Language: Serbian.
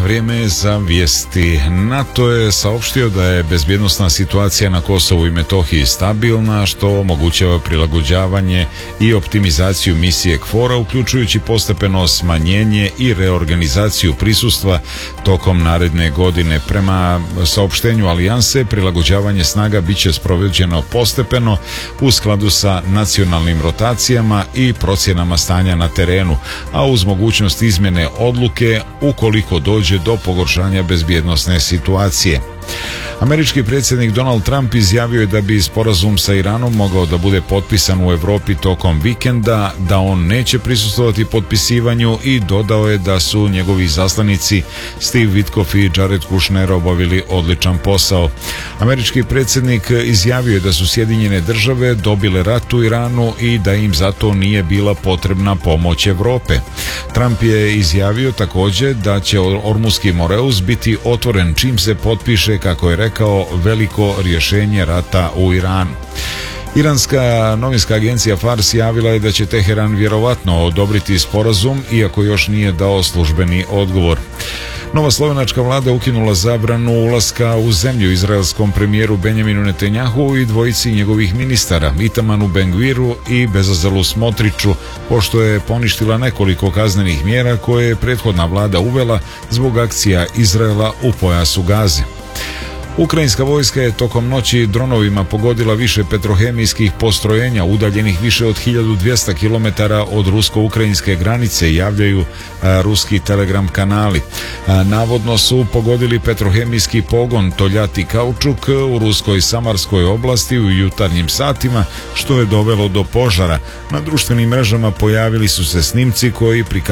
vrijeme je za vijesti. NATO je saopštio da je bezbjednosna situacija na Kosovu i Metohiji stabilna, što omogućava prilagođavanje i optimizaciju misije KFOR-a, uključujući postepeno smanjenje i reorganizaciju prisustva tokom naredne godine. Prema saopštenju alijanse, prilagođavanje snaga bit će sprovođeno postepeno u skladu sa nacionalnim rotacijama i procjenama stanja na terenu, a uz mogućnost izmjene odluke ukoliko dođe do pogoršanja bezbjednosne situacije. Američki predsjednik Donald Trump izjavio je da bi sporazum sa Iranom mogao da bude potpisan u Europi tokom vikenda, da on neće prisustvovati potpisivanju i dodao je da su njegovi zaslanici Steve Witkoff i Jared Kushner obavili odličan posao. Američki predsjednik izjavio je da su Sjedinjene države dobile rat u Iranu i da im zato nije bila potrebna pomoć Europe. Trump je izjavio također da će Ormuski Moreus biti otvoren čim se potpiše, kako je rekao, veliko rješenje rata u Iranu. Iranska novinska agencija Fars javila je da će Teheran vjerovatno odobriti sporazum, iako još nije dao službeni odgovor. Nova slovenačka vlada ukinula zabranu ulaska u zemlju izraelskom premijeru Benjaminu Netanjahu i dvojici njegovih ministara, Itamanu Ben-Gviru i Bezalelu Smotriću, pošto je poništila nekoliko kaznenih mjera koje je prethodna vlada uvela zbog akcija Izraela u pojasu Gaze. Ukrajinska vojska je tokom noći dronovima pogodila više petrohemijskih postrojenja udaljenih više od 1200 km od rusko-ukrajinske granice, javljaju ruski telegram kanali. Navodno su pogodili petrohemijski pogon Toljati Kaučuk u ruskoj Samarskoj oblasti u jutarnjim satima, što je dovelo do požara. Na društvenim mrežama pojavili su se snimci koji prikazuju